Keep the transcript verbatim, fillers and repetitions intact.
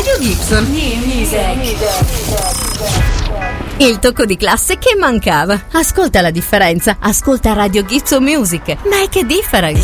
Radio Gibson. New music. Il tocco di classe che mancava. Ascolta la differenza. Ascolta Radio Gibson Music. Make a difference.